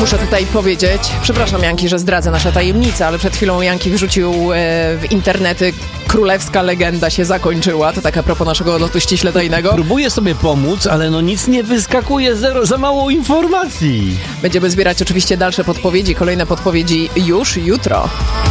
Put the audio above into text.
muszę tutaj powiedzieć, przepraszam Janki, że zdradzę nasze tajemnice, ale przed chwilą Janki wrzucił w internety królewska legenda się zakończyła. To tak a propos naszego lotu ściśle tajnego. Próbuję sobie pomóc, ale no nic nie wyskakuje, za mało informacji. Będziemy zbierać oczywiście dalsze podpowiedzi, kolejne podpowiedzi już jutro.